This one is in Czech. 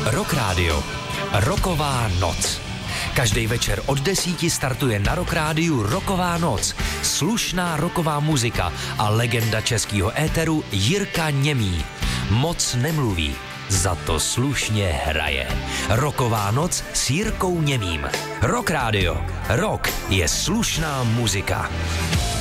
Rock Radio. Roková noc. Každý večer od 10 startuje na Rock Rádiu Roková noc. Slušná roková muzika a legenda českého éteru Jirka Němý. Moc nemluví, za to slušně hraje. Roková noc s Jirkou Němým. Rock Radio. Rock je slušná muzika.